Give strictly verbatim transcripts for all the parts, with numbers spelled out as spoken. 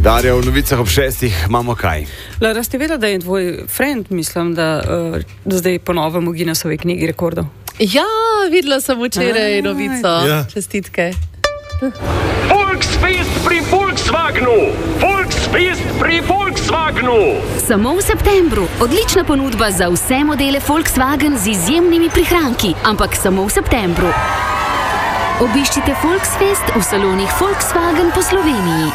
Darja, v novicah ob šestih imamo kaj? Lara, ste vedela, da je tvoj friend, mislim, da, uh, da zdaj ponovno v Guinnessovi knjigi rekordov? Ja, videla sem včeraj novico. Ja. Čestitke. Volksfest pri Volkswagenu! Volksfest pri Volkswagenu! Samo v septembru. Odlična ponudba za vse modele Volkswagen z izjemnimi prihranki, ampak samo v septembru. Obiščite Volksfest v salonih Volkswagen po Sloveniji.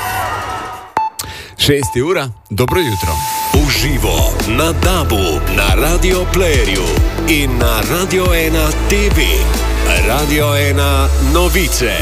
Šesti ura, dobro jutro. Uživo na Dabu, na Radio Playerju in na Radio ena T V. Radio ena novice.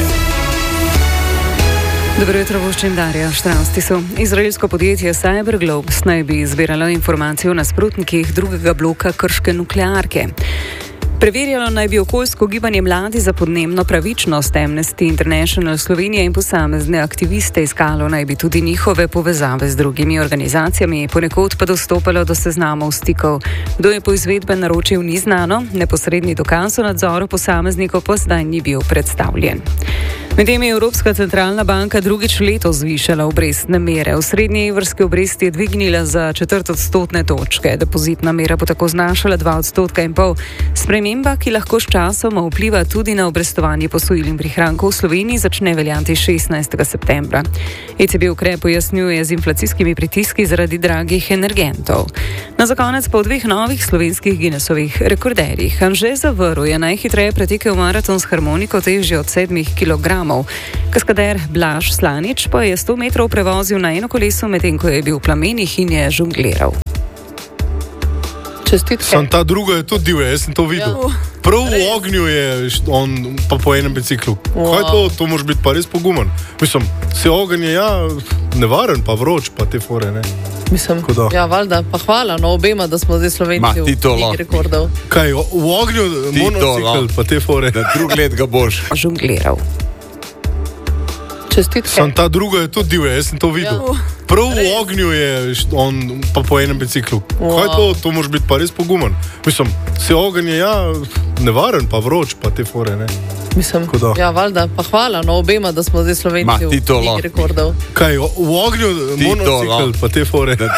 Dobro jutro, voščim Darja, štrasti so. Izraelsko podjetje Cyberglobes naj bi zbiralo informacije o nasprotnikih drugega bloka krške nuklearke. Preverjalo naj bi okoljsko gibanje Mladi za podnebno pravičnost, Amnesty International Slovenija in posamezne aktiviste. Iskalo naj bi tudi njihove povezave z drugimi organizacijami, ponekod pa dostopalo do seznamov stikov. Kdo je po izvedbe naročil, ni znano, neposredni dokaz o nadzoru posameznikov pa zdaj ni bil predstavljen. Medtem je Evropska centralna banka drugič letos zvišala obrestne mere. V srednji evrski obresti je dvignila za četrt odstotne točke. Depozitna mera bo tako znašala dva odstotka in pol. Sprememba, ki lahko s časoma vpliva tudi na obrestovanje posojil in prihrankov v Sloveniji, začne veljati šestnajstega septembra. E C B ukrep pojasnjuje z inflacijskimi pritiski zaradi dragih energentov. Na za konec pa v dveh novih slovenskih Guinnessovih rekorderjih. Anže Zavrl je najhitreje pretekel maraton s harmoniko težjo od sedmih kilogramov. Kaskader Blaž Slanič pa je sto metrov prevozil na eno kolesu, medtem ko je bil v plamenih in je žongliral. Čestitke. Sam ta druga je tudi divja, jaz sem to videl. Ja. Prav v ognju je on pa po enem biciklu. Wow. Kaj to? To moraš biti pa res pogumen. Mislim, se ogenj je ja nevaren, pa vroč, pa te fore, ne. Mislim, ja, valjda, pa hvala no obema, da smo zdaj Slovenci v knjigi rekordov. Kaj, v ognju monocikl, pa te fore. Da drug let ga boš žongliral. Čestitke. Sam ta druga je tudi divja, jaz sem to videl. Ja. Prav v ognju je on pa po enem biciklu. Wow. Kaj to? To moraš biti pa res pogumen. Mislim, se ogenj je ja nevaren, pa vroč, pa te fore, ne. Mislim, ja, valjda, pa hvala no obema, da smo zdaj Slovenci v knjigi rekordov. Kaj, v ognju monocikl, pa te fore.